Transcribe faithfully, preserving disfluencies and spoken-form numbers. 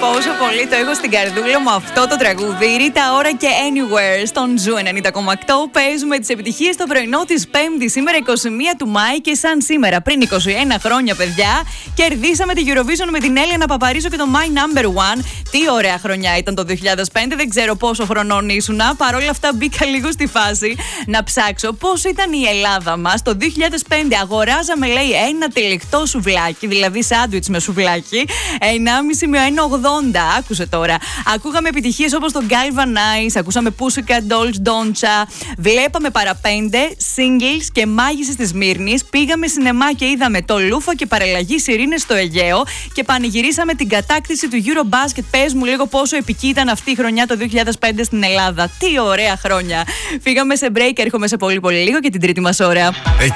πόσο πολύ το έχω στην καρδούλα μου αυτό το τραγούδι. Ρίτα Ora και Anywhere στον Ζου ενενήντα κόμμα οκτώ. Παίζουμε τις επιτυχίες στο πρωινό της Πέμπτης, σήμερα εικοστή πρώτη του Μάη, και σαν σήμερα πριν είκοσι ένα χρόνια, παιδιά, κερδίσαμε τη Eurovision με την Έλενα Παπαρίζου και το My Number One. Τι ωραία χρονιά ήταν το δύο χιλιάδες πέντε, δεν ξέρω πόσο χρονών ήσουνα. Παρ' όλα αυτά μπήκα λίγο στη φάση να ψάξω πώς ήταν η Ελλάδα μας. Το δύο χιλιάδες πέντε αγοράζαμε, λέει, ένα τυλιχτό σουβλάκι, δηλαδή σάντουιτς με σουβλάκι, ενάμιση με ένα ογδόντα. Άκουσε τώρα. Ακούγαμε επιτυχίες όπως το Galvanize, ακούσαμε Pussycat Dolls, Doncha, βλέπαμε παραπέντε, singles και μάγισσες της Μύρνης, πήγαμε σινεμά και είδαμε το Λούφα και παραλλαγή Σιρήνες στο Αιγαίο και πανηγυρίσαμε την κατάκτηση του Eurobasket. Πες μου λίγο πόσο επική ήταν αυτή η χρονιά το δύο χιλιάδες πέντε στην Ελλάδα. Τι ωραία χρόνια. Φύγαμε σε break, έρχομαι σε πολύ πολύ λίγο και την τρίτη μας ώρα.